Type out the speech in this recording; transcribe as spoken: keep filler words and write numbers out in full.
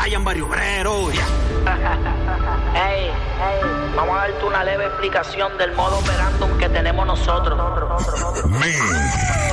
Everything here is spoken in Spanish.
Brian Barrio Obrero. Yeah. Hey, hey, vamos a darte una leve explicación del modo operandum que tenemos nosotros. Man.